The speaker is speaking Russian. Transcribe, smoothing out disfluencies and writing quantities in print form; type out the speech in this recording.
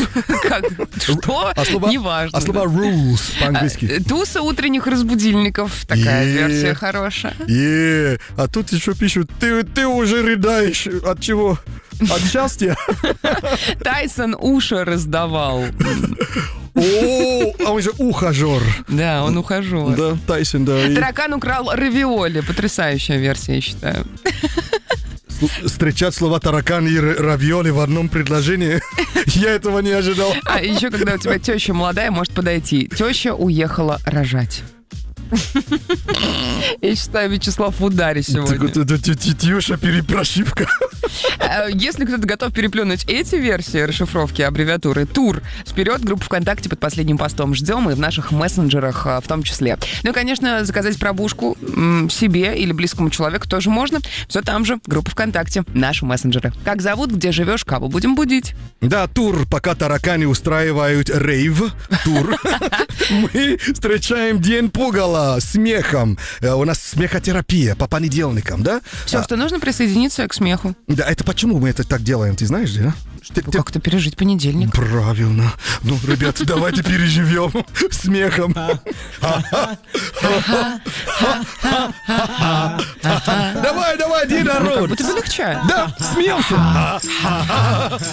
Что? Неважно. А слова rules по-английски? Туса утренних разбудильников. Такая версия хорошая. А тут еще пишут, ты уже рыдаешь. От чего? От счастья? Тайсон уши раздавал. А он же ухажер. Да, он ухажер. Да, Тайсон, да. Таракан украл равиоли. Потрясающая версия, я считаю. Встречать слова таракан и равиоли в одном предложении. Я этого не ожидал. А еще когда у тебя теща молодая, может подойти. Теща уехала рожать. Я считаю, Вячеслав в ударе сегодня. Теща перепрошивка. Если кто-то готов переплюнуть эти версии расшифровки аббревиатуры ТУР, вперед, группа ВКонтакте под последним постом ждем, и в наших мессенджерах в том числе. Ну и, конечно, заказать пробушку себе или близкому человеку тоже можно. Все там же, группа ВКонтакте, наши мессенджеры. Как зовут, где живешь, кого будем будить? Да, тур, пока тараканы устраивают рейв, тур. Мы встречаем День пугала смехом. У нас смехотерапия по понедельникам, да? Все, что нужно, присоединиться к смеху. Да, это почему мы это так делаем, ты знаешь, да? Как-то пережить понедельник. Правильно. Ну, ребят, давайте переживем смехом. Давай, день народа. Как будто бы легче. Да, смеемся.